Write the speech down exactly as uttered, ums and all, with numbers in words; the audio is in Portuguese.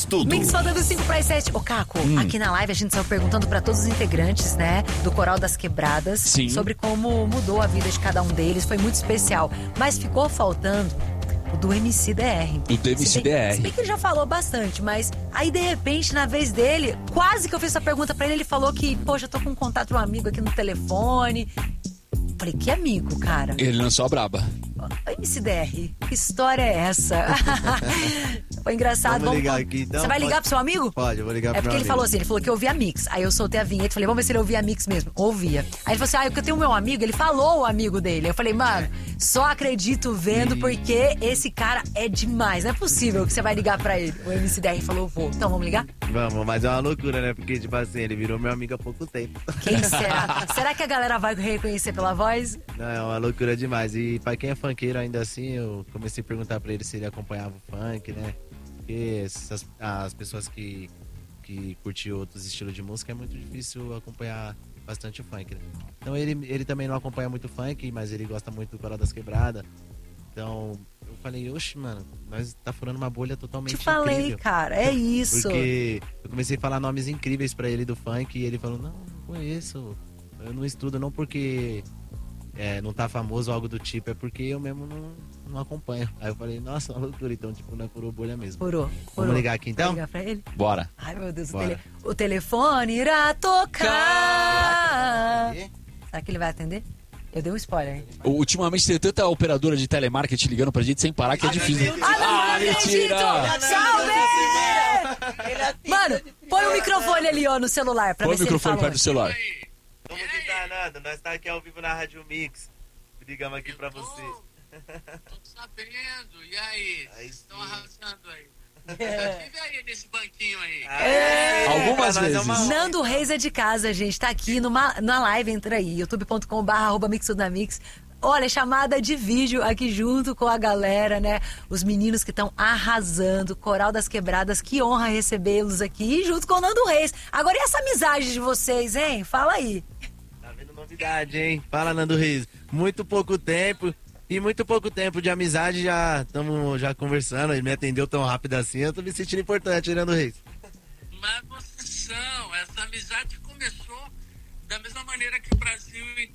tudo. Mix faltando cinco para as sete. Ô, Caco, hum. aqui na live a gente saiu perguntando para todos os integrantes, né, do Coral das Quebradas, Sim. sobre como mudou a vida de cada um deles. Foi muito especial. Mas ficou faltando o do M C D R. O do M C D R. Se bem que ele já falou bastante, mas aí de repente, na vez dele, quase que eu fiz essa pergunta pra ele, ele falou que, poxa, eu tô com um contato de um amigo aqui no telefone. Falei, que amigo, cara? Ele lançou a braba. Ô, M C D R, que história é essa? Foi engraçado. Vamos ligar aqui, então. Você vai ligar Pode... pro seu amigo? Pode, eu vou ligar pro É porque meu ele amigo. falou assim, ele falou que ouvia a Mix. Aí eu soltei a vinheta, falei, vamos ver se ele ouvia a Mix mesmo. Ouvia. Aí ele falou assim, ah, eu tenho meu amigo, ele falou o amigo dele. Eu falei, mano, só acredito vendo, porque esse cara é demais. Não é possível que você vai ligar pra ele. O M C D R falou, vou. Então vamos ligar? Vamos, mas é uma loucura, né? Porque, tipo assim, ele virou meu amigo há pouco tempo. Quem será? Será que a galera vai reconhecer pela voz? Não, é uma loucura demais. E pra quem é funkeiro ainda assim, eu comecei a perguntar pra ele se ele acompanhava o funk, né? Porque essas, as pessoas que, que curtiam outros estilos de música é muito difícil acompanhar bastante o funk, né? Então ele, ele também não acompanha muito funk, mas ele gosta muito do Coral das Quebradas. Então eu falei, oxe, mano, nós tá furando uma bolha totalmente Te falei, incrível. cara, é isso. Porque eu comecei a falar nomes incríveis pra ele do funk e ele falou, não, não conheço, eu não estudo não porque é, não tá famoso ou algo do tipo, é porque eu mesmo não, não acompanho. Aí eu falei, nossa, uma loucura, então tipo, não é furou bolha mesmo. Furou, furou. Vamos ligar aqui então? Vamos ligar pra ele? Bora. Ai, meu Deus, o, Bora. tele... o telefone irá tocar. Será que ele vai atender? Eu dei um spoiler, hein? Ultimamente tem tanta operadora de telemarketing ligando pra gente sem parar que é difícil. Ah, não, Ah, não acredito! mentira! Salve! Mano, põe o microfone ali, ó, no celular, pra Põe ver o se ele microfone fala. perto do celular. Como que tá, Nando? Nós tá aqui ao vivo na Rádio Mix. Ligamos aqui pra você. Tô sabendo, e aí? Aí Estão sim. arrasando aí. É. Vive aí nesse banquinho aí. É. Algumas Pra nós é vezes. uma honra. Nando Reis é de casa, gente. Tá aqui numa, na live, entra aí, youtube ponto com barra arroba mix da mix. Olha, chamada de vídeo aqui junto com a galera, né? Os meninos que estão arrasando, Coral das Quebradas, que honra recebê-los aqui, junto com o Nando Reis. Agora e essa amizade de vocês, hein? Fala aí. Tá vendo novidade, hein? Fala, Nando Reis. Muito pouco tempo. E muito pouco tempo de amizade, já estamos já conversando. Ele me atendeu tão rápido assim, eu tô me sentindo importante, Nando Reis. Mas vocês são, essa amizade começou da mesma maneira que o Brasil